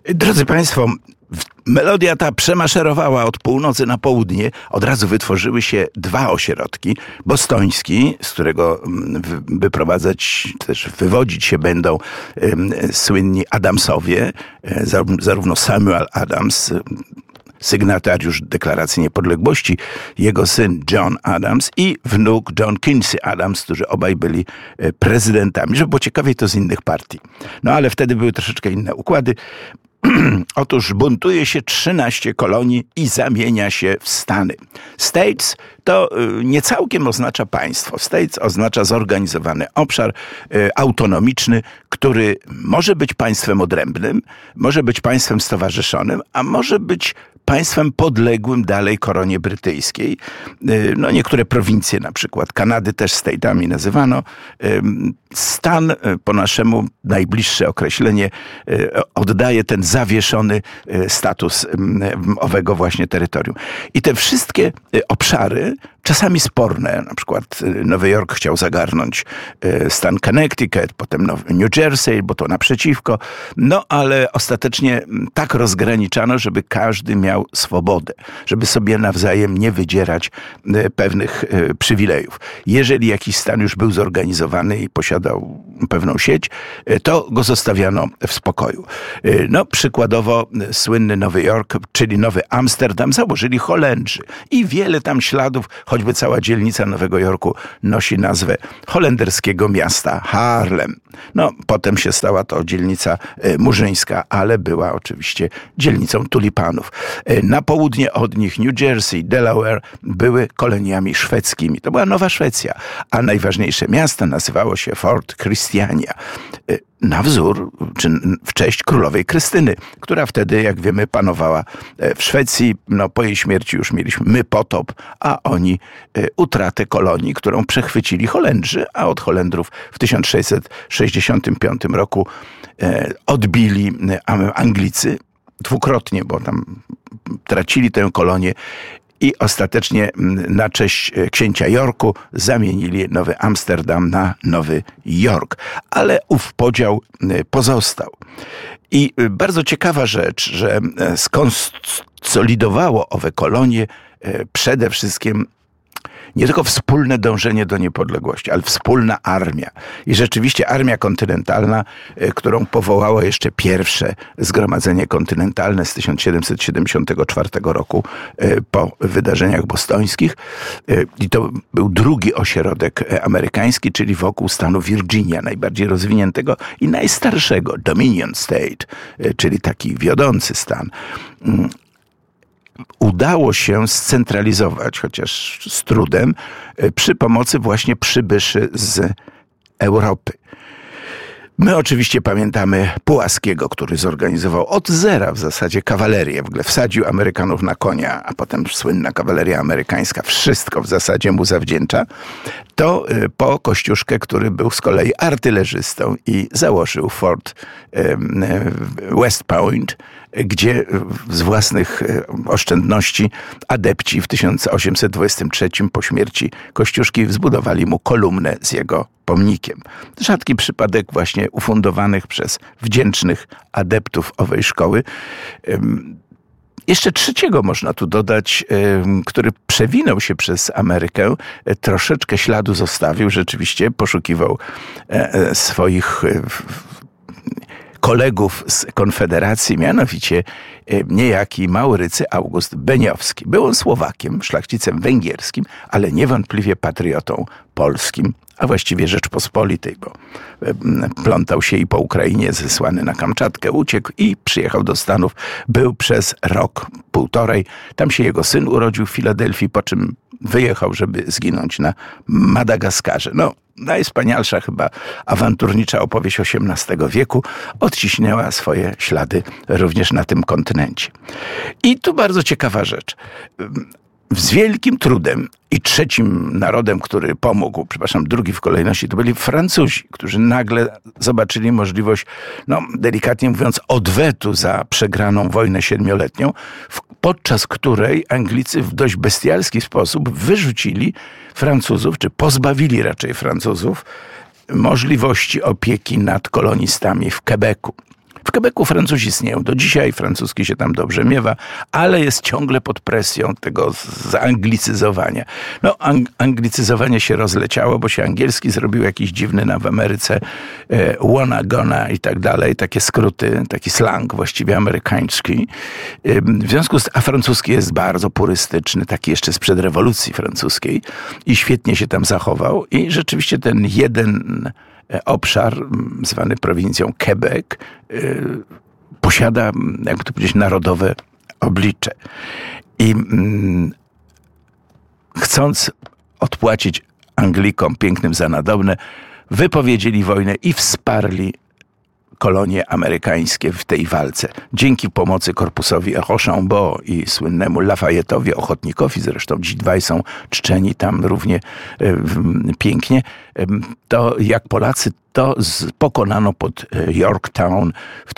Drodzy Państwo, melodia ta przemaszerowała od północy na południe. Od razu wytworzyły się dwa ośrodki. Bostoński, z którego wywodzić się będą słynni Adamsowie, zarówno Samuel Adams, sygnatariusz Deklaracji Niepodległości, jego syn John Adams i wnuk John Quincy Adams, którzy obaj byli prezydentami. Żeby było ciekawiej, to z innych partii. No ale wtedy były troszeczkę inne układy. Otóż buntuje się 13 kolonii i zamienia się w Stany. States to nie całkiem oznacza państwo. States oznacza zorganizowany obszar autonomiczny, który może być państwem odrębnym, może być państwem stowarzyszonym, a może być państwem podległym dalej koronie brytyjskiej. No niektóre prowincje, na przykład Kanady, też state'ami nazywano. Stan, po naszemu najbliższe określenie, oddaje ten zawieszony status owego właśnie terytorium. I te wszystkie obszary, czasami sporne, na przykład Nowy Jork chciał zagarnąć stan Connecticut, potem New Jersey, bo to naprzeciwko, no ale ostatecznie tak rozgraniczano, żeby każdy miał swobodę, żeby sobie nawzajem nie wydzierać pewnych przywilejów. Jeżeli jakiś stan już był zorganizowany i posiadał pewną sieć, to go zostawiano w spokoju. No przykładowo słynny Nowy Jork, czyli Nowy Amsterdam, założyli Holendrzy i wiele tam śladów, choćby cała dzielnica Nowego Jorku nosi nazwę holenderskiego miasta Haarlem. No, potem się stała to dzielnica murzyńska, ale była oczywiście dzielnicą tulipanów. Na południe od nich New Jersey, Delaware były koloniami szwedzkimi. To była Nowa Szwecja, a najważniejsze miasto nazywało się Fort Christiania. Na wzór, czy w cześć królowej Krystyny, która wtedy, jak wiemy, panowała w Szwecji. No, po jej śmierci już mieliśmy my potop, a oni utratę kolonii, którą przechwycili Holendrzy, a od Holendrów w 1665 roku odbili Anglicy dwukrotnie, bo tam tracili tę kolonię. I ostatecznie na cześć księcia Yorku zamienili Nowy Amsterdam na Nowy Jork. Ale ów podział pozostał. I bardzo ciekawa rzecz, że skonsolidowało owe kolonie przede wszystkim nie tylko wspólne dążenie do niepodległości, ale wspólna armia. I rzeczywiście armia kontynentalna, którą powołało jeszcze pierwsze Zgromadzenie Kontynentalne z 1774 roku po wydarzeniach bostońskich. I to był drugi ośrodek amerykański, czyli wokół stanu Virginia, najbardziej rozwiniętego i najstarszego, Dominion State, czyli taki wiodący stan. Udało się scentralizować, chociaż z trudem, przy pomocy właśnie przybyszy z Europy. My oczywiście pamiętamy Pułaskiego, który zorganizował od zera w zasadzie kawalerię. W ogóle wsadził Amerykanów na konia, a potem słynna kawaleria amerykańska wszystko w zasadzie mu zawdzięcza. To po Kościuszkę, który był z kolei artylerzystą i założył Fort West Point, gdzie z własnych oszczędności adepci w 1823 po śmierci Kościuszki zbudowali mu kolumnę z jego pomnikiem. Rzadki przypadek właśnie ufundowanych przez wdzięcznych adeptów owej szkoły. Jeszcze trzeciego można tu dodać, który przewinął się przez Amerykę, troszeczkę śladu zostawił, rzeczywiście poszukiwał swoich kolegów z Konfederacji, mianowicie niejaki Maurycy August Beniowski. Był on Słowakiem, szlachcicem węgierskim, ale niewątpliwie patriotą polskim, a właściwie Rzeczpospolitej, bo plątał się i po Ukrainie, zesłany na Kamczatkę, uciekł i przyjechał do Stanów. Był przez rok, półtorej. Tam się jego syn urodził w Filadelfii, po czym wyjechał, żeby zginąć na Madagaskarze. No, najwspanialsza chyba awanturnicza opowieść XVIII wieku odciśnięła swoje ślady również na tym kontynencie. I tu bardzo ciekawa rzecz. Z wielkim trudem i trzecim narodem, który pomógł, drugi w kolejności, to byli Francuzi, którzy nagle zobaczyli możliwość, delikatnie mówiąc, odwetu za przegraną wojnę siedmioletnią, podczas której Anglicy w dość bestialski sposób wyrzucili Francuzów, czy pozbawili raczej Francuzów możliwości opieki nad kolonistami w Quebecu. W Quebecu Francuzi istnieją do dzisiaj, francuski się tam dobrze miewa, ale jest ciągle pod presją tego zaanglicyzowania. No, anglicyzowanie się rozleciało, bo się angielski zrobił jakiś dziwny w Ameryce, wanna, gonna i tak dalej, takie skróty, taki slang właściwie amerykański. W związku z tym, a francuski jest bardzo purystyczny, taki jeszcze sprzed rewolucji francuskiej i świetnie się tam zachował i rzeczywiście ten jeden obszar, zwany prowincją Quebec, posiada, jakby to powiedzieć, narodowe oblicze. I chcąc odpłacić Anglikom pięknym za nadobne, wypowiedzieli wojnę i wsparli kolonie amerykańskie w tej walce. Dzięki pomocy korpusowi Rochambeau i słynnemu Lafayette'owi, ochotnikowi, zresztą ci dwaj są czczeni tam równie pięknie, to jak Polacy to pokonano pod Yorktown w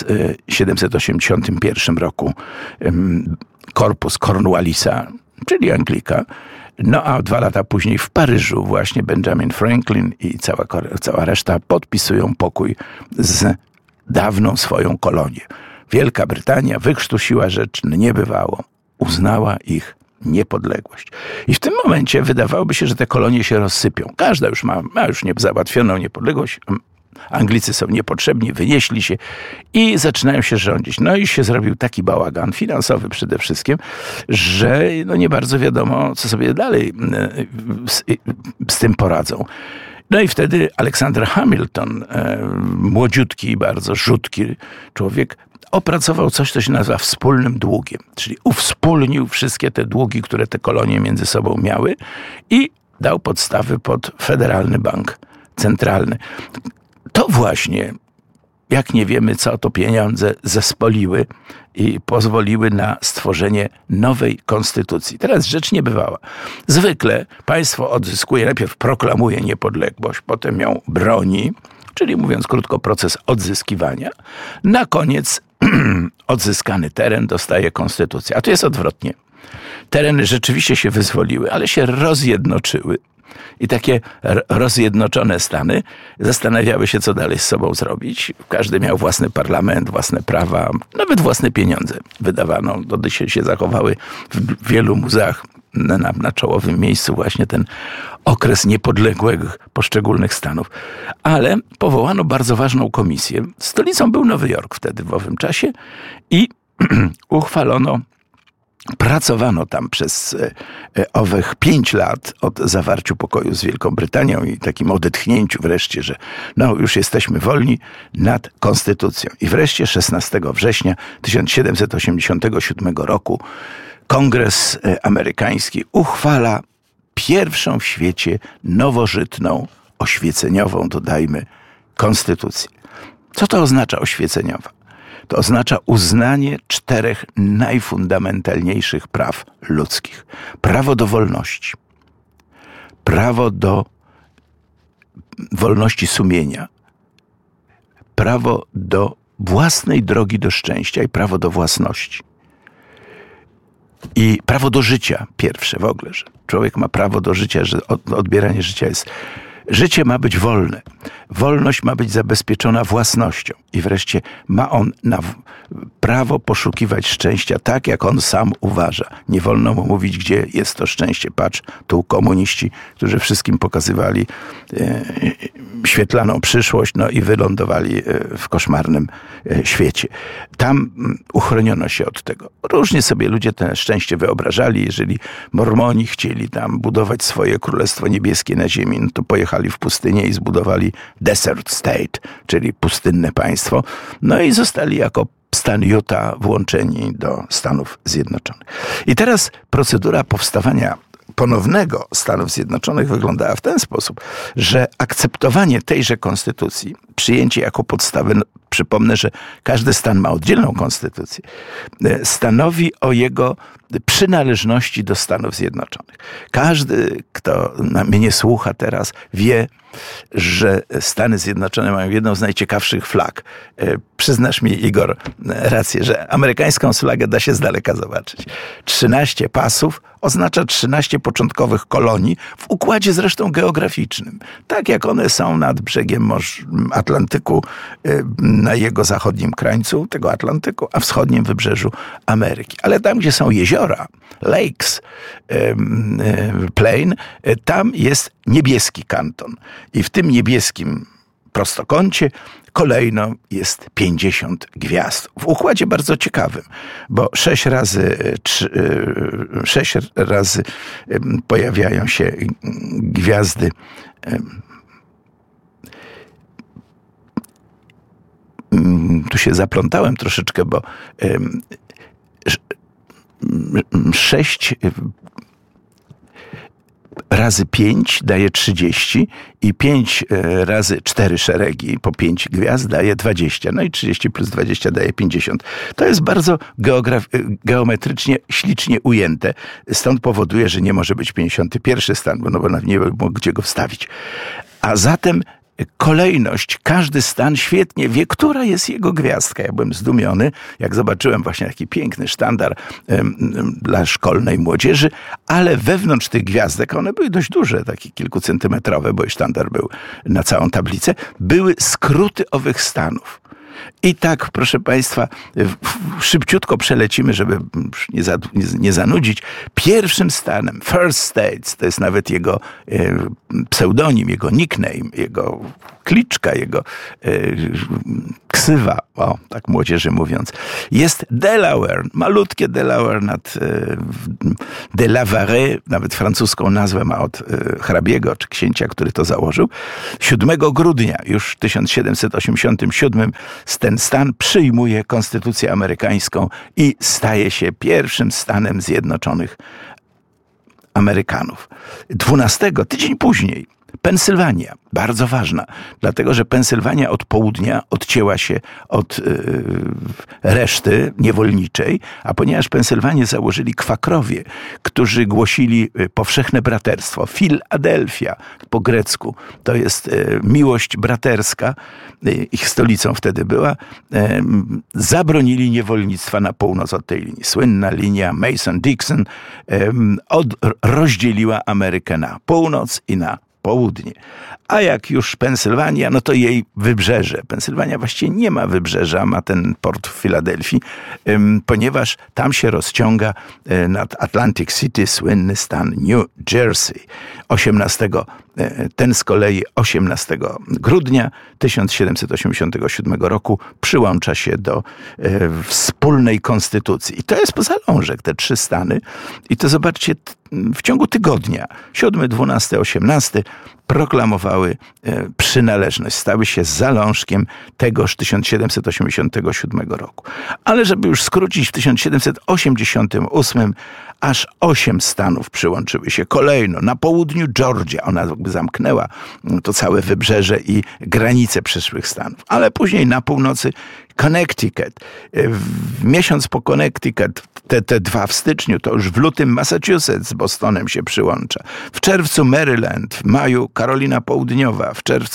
1781 roku korpus Cornwallisa, czyli Anglika. No a 2 lata później w Paryżu właśnie Benjamin Franklin i cała reszta podpisują pokój z dawną swoją kolonię. Wielka Brytania wykrztusiła rzecz niebywałą. Uznała ich niepodległość. I w tym momencie wydawałoby się, że te kolonie się rozsypią. Każda już ma już załatwioną niepodległość. Anglicy są niepotrzebni, wynieśli się i zaczynają się rządzić. No i się zrobił taki bałagan, finansowy przede wszystkim, że nie bardzo wiadomo, co sobie dalej z tym poradzą. No i wtedy Alexander Hamilton, młodziutki, bardzo rzutki człowiek, opracował coś, co się nazywa wspólnym długiem. Czyli uwspólnił wszystkie te długi, które te kolonie między sobą miały i dał podstawy pod Federalny Bank Centralny. To właśnie, jak nie wiemy co, to pieniądze zespoliły i pozwoliły na stworzenie nowej konstytucji. Teraz rzecz niebywała. Zwykle państwo odzyskuje, najpierw proklamuje niepodległość, potem ją broni, czyli mówiąc krótko, proces odzyskiwania. Na koniec odzyskany teren dostaje konstytucję. A tu jest odwrotnie. Tereny rzeczywiście się wyzwoliły, ale się rozjednoczyły. I takie rozjednoczone stany zastanawiały się, co dalej z sobą zrobić. Każdy miał własny parlament, własne prawa, nawet własne pieniądze wydawano. Do dzisiaj się zachowały w wielu muzeach na czołowym miejscu właśnie ten okres niepodległych poszczególnych stanów. Ale powołano bardzo ważną komisję. Stolicą był Nowy Jork wtedy w owym czasie i pracowano tam przez owych 5 lat od zawarciu pokoju z Wielką Brytanią i takim odetchnięciu wreszcie, że już jesteśmy wolni, nad konstytucją. I wreszcie 16 września 1787 roku Kongres amerykański uchwala pierwszą w świecie nowożytną, oświeceniową, dodajmy, konstytucję. Co to oznacza oświeceniowa? To oznacza uznanie 4 najfundamentalniejszych praw ludzkich. Prawo do wolności, prawo do wolności sumienia, prawo do własnej drogi do szczęścia i prawo do własności. I prawo do życia pierwsze w ogóle, że człowiek ma prawo do życia, że odbieranie życia jest... Życie ma być wolne. Wolność ma być zabezpieczona własnością. I wreszcie ma on prawo poszukiwać szczęścia tak, jak on sam uważa. Nie wolno mu mówić, gdzie jest to szczęście. Patrz, tu komuniści, którzy wszystkim pokazywali świetlaną przyszłość, i wylądowali w koszmarnym świecie. Tam uchroniono się od tego. Różnie sobie ludzie te szczęście wyobrażali. Jeżeli Mormoni chcieli tam budować swoje Królestwo Niebieskie na ziemi, to pojechali w pustynię i zbudowali Desert State, czyli pustynne państwo. I zostali jako stan Utah włączeni do Stanów Zjednoczonych. I teraz procedura powstawania ponownego Stanów Zjednoczonych wyglądała w ten sposób, że akceptowanie tejże konstytucji, przyjęcie jako podstawę, przypomnę, że każdy stan ma oddzielną konstytucję, stanowi o jego przynależności do Stanów Zjednoczonych. Każdy, kto mnie słucha teraz, wie, że Stany Zjednoczone mają jedną z najciekawszych flag. Przyznasz mi, Igor, rację, że amerykańską flagę da się z daleka zobaczyć. 13 pasów oznacza 13 początkowych kolonii w układzie zresztą geograficznym. Tak jak one są nad brzegiem Atlantyku, na jego zachodnim krańcu tego Atlantyku, a wschodnim wybrzeżu Ameryki. Ale tam, gdzie są jeziora, lakes, plain, tam jest niebieski kanton. I w tym niebieskim prostokącie kolejno jest 50 gwiazd. W układzie bardzo ciekawym, bo 6 razy pojawiają się gwiazdy tu się zaplątałem troszeczkę, bo 6 razy 5 daje 30 i 5 razy 4 szeregi po 5 gwiazd daje 20. No i 30 plus 20 daje 50. To jest bardzo geometrycznie ślicznie ujęte. Stąd powoduje, że nie może być 51 stan, bo nawet nie było gdzie go wstawić. A zatem kolejność, każdy stan świetnie wie, która jest jego gwiazdka. Ja byłem zdumiony, jak zobaczyłem właśnie taki piękny sztandar dla szkolnej młodzieży, ale wewnątrz tych gwiazdek, one były dość duże, takie kilkucentymetrowe, bo i sztandar był na całą tablicę, były skróty owych stanów. I tak, proszę Państwa, szybciutko przelecimy, żeby nie zanudzić. Pierwszym stanem, First States, to jest nawet jego pseudonim, jego nickname, jego kliczka, jego ksywa, o, tak młodzieży mówiąc, jest Delaware, malutkie Delaware nad Delaware, nawet francuską nazwę ma od hrabiego czy księcia, który to założył. 7 grudnia już w 1787 ten stan przyjmuje konstytucję amerykańską i staje się pierwszym stanem zjednoczonych Amerykanów. 12, tydzień później, Pensylwania, bardzo ważna, dlatego że Pensylwania od południa odcięła się od reszty niewolniczej, a ponieważ Pensylwanię założyli kwakrowie, którzy głosili powszechne braterstwo, Filadelfia po grecku, to jest miłość braterska, ich stolicą wtedy była, zabronili niewolnictwa na północ od tej linii. Słynna linia Mason-Dixon rozdzieliła Amerykę na północ i na południe. A jak już Pensylwania, no to jej wybrzeże. Pensylwania właściwie nie ma wybrzeża, ma ten port w Filadelfii, ponieważ tam się rozciąga nad Atlantic City słynny stan New Jersey. Ten z kolei 18 grudnia 1787 roku przyłącza się do wspólnej konstytucji. I to jest zalążek, te 3 stany. I to zobaczcie, w ciągu tygodnia, 7, 12, 18, proklamowały przynależność, stały się zalążkiem tegoż 1787 roku. Ale żeby już skrócić, w 1788 aż 8 stanów przyłączyły się kolejno. Na południu Georgia, ona jakby zamknęła to całe wybrzeże i granice przyszłych stanów. Ale później na północy Connecticut. Miesiąc po Connecticut, te 2 w styczniu, to już w lutym Massachusetts z Bostonem się przyłącza. W czerwcu Maryland, w maju Karolina Południowa,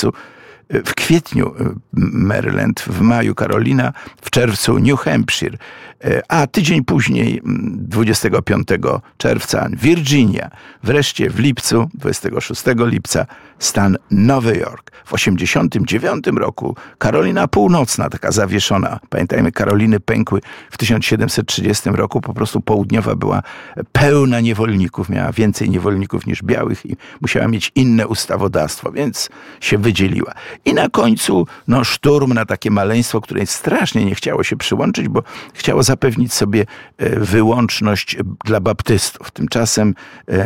w kwietniu Maryland, w maju Karolina, w czerwcu New Hampshire, a tydzień później, 25 czerwca, Virginia. Wreszcie w lipcu, 26 lipca, stan Nowy Jork. W 1989 roku Karolina Północna, taka zawieszona. Pamiętajmy, Karoliny pękły w 1730 roku. Po prostu południowa była pełna niewolników. Miała więcej niewolników niż białych i musiała mieć inne ustawodawstwo, więc się wydzieliła. I na końcu szturm na takie maleństwo, które strasznie nie chciało się przyłączyć, bo chciało zapewnić sobie wyłączność dla baptystów. Tymczasem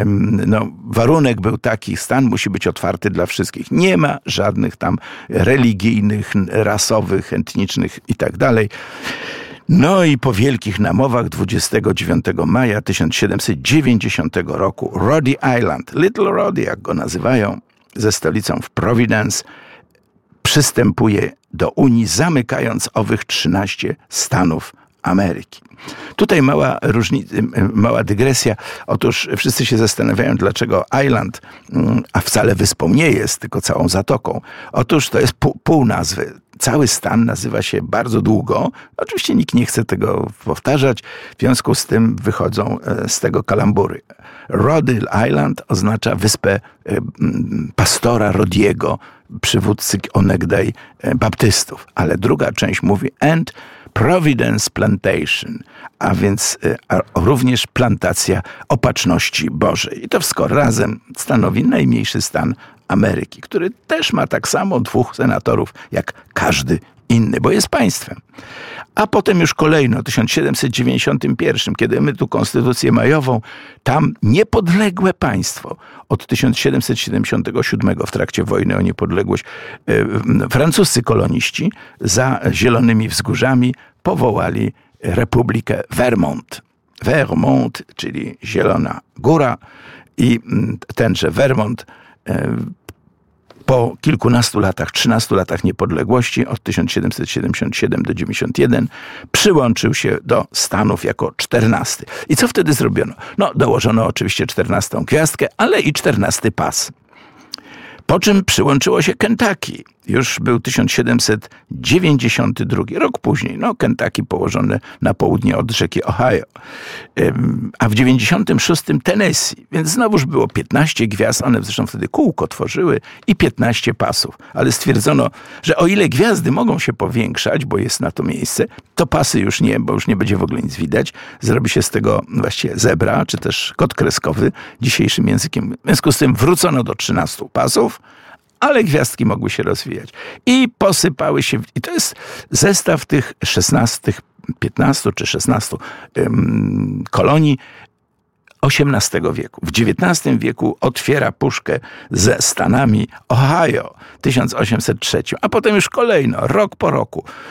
warunek był taki, stan musi być otwarty dla wszystkich. Nie ma żadnych tam religijnych, rasowych, etnicznych i tak dalej. No i po wielkich namowach 29 maja 1790 roku Rhode Island, Little Rhode, jak go nazywają, ze stolicą w Providence, przystępuje do Unii, zamykając owych 13 stanów Ameryki. Tutaj mała dygresja. Otóż wszyscy się zastanawiają, dlaczego island, a wcale wyspą nie jest, tylko całą zatoką. Otóż to jest pół nazwy. Cały stan nazywa się bardzo długo. Oczywiście nikt nie chce tego powtarzać, w związku z tym wychodzą z tego kalambury. Rhode Island oznacza wyspę pastora Rodiego, przywódcy onegdaj baptystów. Ale druga część mówi and Providence Plantation, a więc również plantacja opatrzności Bożej. I to wszystko razem stanowi najmniejszy stan Ameryki, który też ma tak samo 2 senatorów jak każdy inny, bo jest państwem. A potem już kolejno, w 1791, kiedy my tu konstytucję majową, tam niepodległe państwo od 1777 w trakcie wojny o niepodległość francuscy koloniści za Zielonymi Wzgórzami powołali Republikę Vermont. Vermont, czyli Zielona Góra, i tenże Vermont po kilkunastu latach, 13 latach niepodległości od 1777 do 91 przyłączył się do Stanów jako 14. I co wtedy zrobiono? No, dołożono oczywiście 14. gwiazdkę, ale i 14. pas. Po czym przyłączyło się Kentucky. Już był 1792, rok później. No, Kentucky położone na południe od rzeki Ohio. A w 96 Tennessee. Więc znowuż było 15 gwiazd. One zresztą wtedy kółko tworzyły i 15 pasów. Ale stwierdzono, że o ile gwiazdy mogą się powiększać, bo jest na to miejsce, to pasy już nie, bo już nie będzie w ogóle nic widać. Zrobi się z tego właściwie zebra, czy też kod kreskowy dzisiejszym językiem. W związku z tym wrócono do 13 pasów, ale gwiazdki mogły się rozwijać. I posypały się, i to jest zestaw tych 15 czy 16 kolonii XVIII wieku. W XIX wieku otwiera puszkę ze Stanami Ohio, 1803, a potem już kolejno, rok po roku.